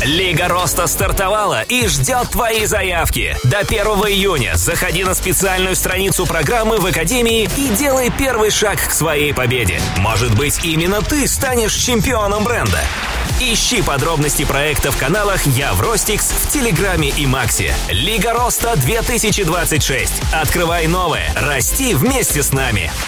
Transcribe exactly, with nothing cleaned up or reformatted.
Лига Роста стартовала и ждет твои заявки. До первого июня заходи на специальную страницу программы в Академии и делай первый шаг к своей победе. Может быть, именно ты станешь чемпионом бренда. Ищи подробности проекта в каналах Я в Ростикс в Телеграме и Максе. Лига Роста две тысячи двадцать шесть. Открывай новое. Расти вместе с нами.